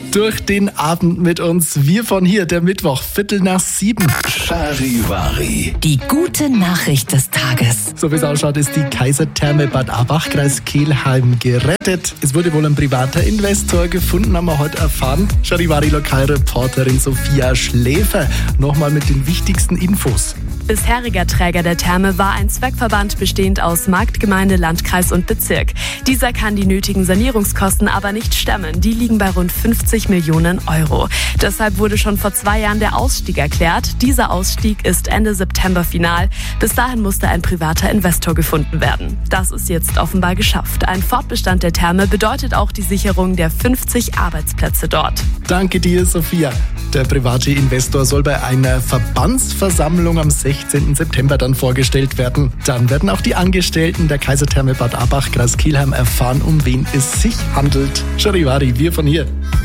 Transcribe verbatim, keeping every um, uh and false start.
durch den Abend mit uns. Wir von hier, der Mittwoch, Viertel nach sieben. Charivari. Die gute Nachricht des Tages. So wie es ausschaut, ist die Kaisertherme Bad Abach, Kreis Kelheim, gerettet. Es wurde wohl ein privater Investor gefunden, haben wir heute erfahren. Charivari-Lokalreporterin Sophia Schläfer. Nochmal mit den wichtigsten Infos. Bisheriger Träger der Therme war ein Zweckverband bestehend aus Marktgemeinde, Landkreis und Bezirk. Dieser kann die nötigen Sanierungskosten aber nicht stemmen. Die liegen bei rund fünfzig Millionen Euro. Deshalb wurde schon vor zwei Jahren der Ausstieg erklärt. Dieser Ausstieg ist Ende September final. Bis dahin musste ein privater Investor gefunden werden. Das ist jetzt offenbar geschafft. Ein Fortbestand der Therme bedeutet auch die Sicherung der fünfzig Arbeitsplätze dort. Danke dir, Sophia. Der private Investor soll bei einer Verbandsversammlung am sechzehnten September dann vorgestellt werden. Dann werden auch die Angestellten der Kaisertherme Bad Abach, Kreis Kelheim erfahren, um wen es sich handelt. Charivari, wir von hier.